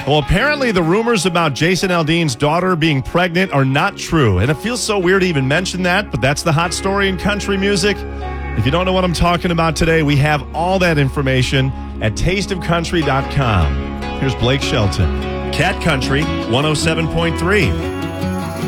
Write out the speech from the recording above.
Well, apparently the rumors about Jason Aldean's daughter being pregnant are not true. And it feels so weird to even mention that, but that's the hot story in country music. If you don't know what I'm talking about today, we have all that information at tasteofcountry.com. Here's Blake Shelton. Cat Country 107.3.